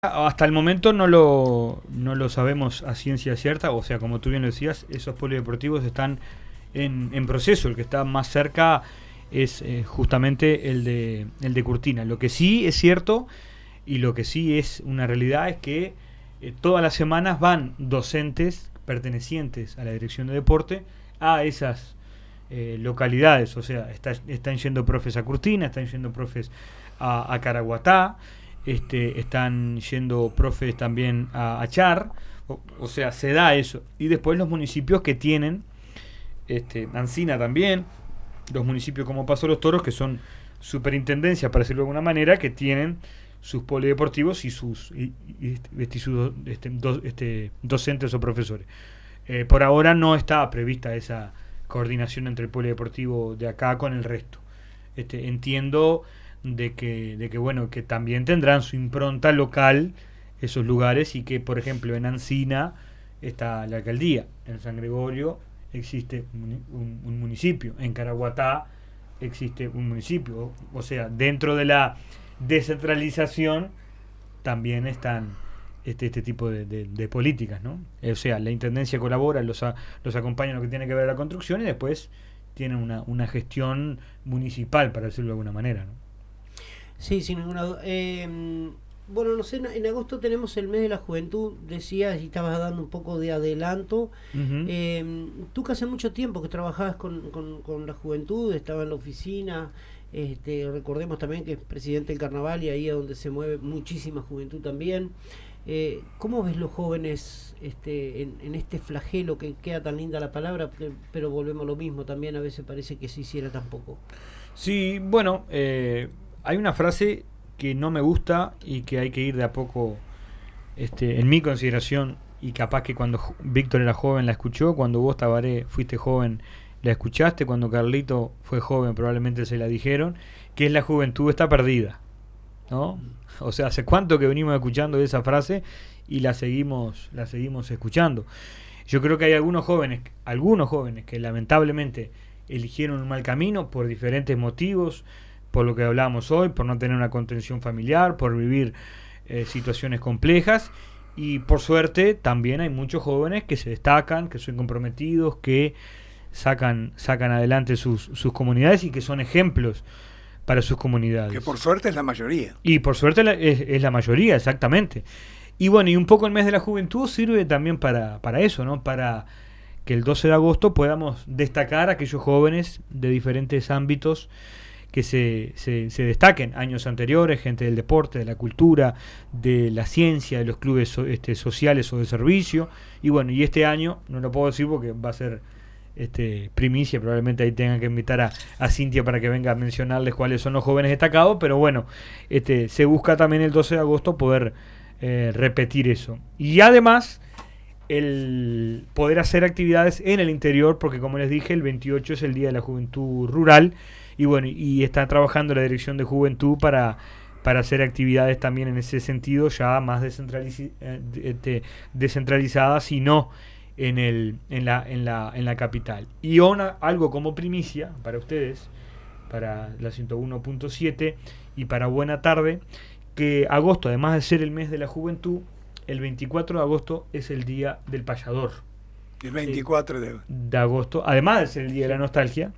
Hasta el momento no lo sabemos a ciencia cierta, o sea, como tú bien lo decías, esos polideportivos están en proceso. El que está más cerca es justamente el de Curtina. Lo que sí es cierto y lo que sí es una realidad es que todas las semanas van docentes pertenecientes a la dirección de deporte a esas localidades. O sea, están yendo profes a Curtina, están yendo profes a Caraguatá, están yendo profes también a Char, o sea, se da eso. Y después los municipios que tienen, Ancina también, los municipios como Paso de los Toros, que son superintendencias, para decirlo de alguna manera, que tienen sus polideportivos y sus docentes o profesores. Por ahora no está prevista esa coordinación entre el polideportivo de acá con el resto. Entiendo de que bueno, que también tendrán su impronta local esos lugares, y que por ejemplo en Ancina está la alcaldía, en San Gregorio existe un municipio, en Caraguatá existe un municipio, o sea, dentro de la descentralización también están este tipo de políticas, ¿no? O sea, la intendencia colabora, los acompaña en lo que tiene que ver a la construcción, y después tienen una gestión municipal, para decirlo de alguna manera, ¿no? Sí, sin ninguna duda. Bueno, no sé, en agosto tenemos el mes de la juventud, decías, y estabas dando un poco de adelanto. Ujú. Tú que hace mucho tiempo que trabajabas con la juventud, estaba en la oficina, recordemos también que es presidente del carnaval y ahí es donde se mueve muchísima juventud también. ¿Cómo ves los jóvenes en este flagelo que queda tan linda la palabra, pero volvemos a lo mismo, también a veces parece que se hiciera tan poco? Sí, bueno, hay una frase que no me gusta y que hay que ir de a poco, en mi consideración, y capaz que cuando Víctor era joven la escuchó, cuando vos, Tabaré, fuiste joven la escuchaste, cuando Carlito fue joven probablemente se la dijeron, que es: la juventud está perdida, ¿no? O sea, hace cuánto que venimos escuchando esa frase y la seguimos escuchando. Yo creo que hay algunos jóvenes que lamentablemente eligieron un mal camino por diferentes motivos, por lo que hablábamos hoy, por no tener una contención familiar, por vivir situaciones complejas. Y por suerte también hay muchos jóvenes que se destacan, que son comprometidos, que sacan adelante sus comunidades, y que son ejemplos para sus comunidades. Que por suerte es la mayoría. Y por suerte es la mayoría, exactamente. Y bueno, y un poco el mes de la juventud sirve también para eso, ¿no? Para que el 12 de agosto podamos destacar a aquellos jóvenes de diferentes ámbitos que se destaquen años anteriores, gente del deporte, de la cultura, de la ciencia, de los clubes sociales o de servicio. Y bueno, y este año, no lo puedo decir porque va a ser primicia, probablemente ahí tengan que invitar a Cintia para que venga a mencionarles cuáles son los jóvenes destacados, pero bueno, se busca también el 12 de agosto poder repetir eso. Y además el poder hacer actividades en el interior, porque como les dije, el 28 es el Día de la Juventud Rural, y bueno, y está trabajando la Dirección de Juventud para hacer actividades también en ese sentido, ya más descentralizadas, y no en la capital. Y algo como primicia para ustedes, para la 101.7 y para Buena Tarde, que agosto, además de ser el mes de la juventud, el 24 de agosto es el Día del Payador. El 24 de agosto, además de ser el Día de la Nostalgia,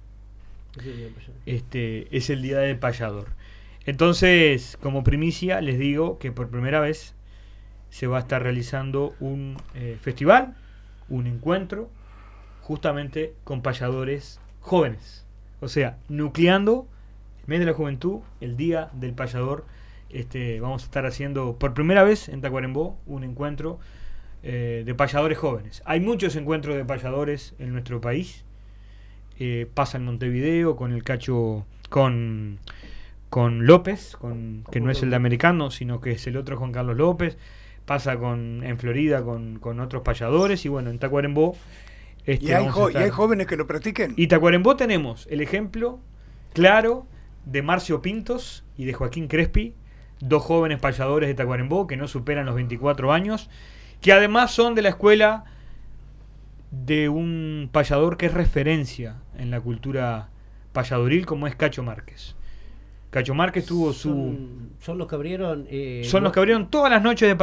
es el Día del Payador. Entonces, como primicia, les digo que por primera vez se va a estar realizando un festival, un encuentro, justamente con payadores jóvenes. O sea, nucleando el mes de la juventud, el Día del Payador. Vamos a estar haciendo por primera vez en Tacuarembó un encuentro de payadores jóvenes. Hay muchos encuentros de payadores en nuestro país. Pasa en Montevideo con el Cacho, con López, que no es el de Americano, sino que es el otro Juan Carlos López. Pasa en Florida con otros payadores, y bueno, en Tacuarembó ¿Y hay jóvenes que lo practiquen? Y Tacuarembó tenemos el ejemplo claro de Marcio Pintos y de Joaquín Crespi, dos jóvenes payadores de Tacuarembó que no superan los 24 años, que además son de la escuela de un payador que es referencia en la cultura payadoril, como es Cacho Márquez. Cacho Márquez tuvo su... Son los que abrieron... son los que abrieron todas las noches de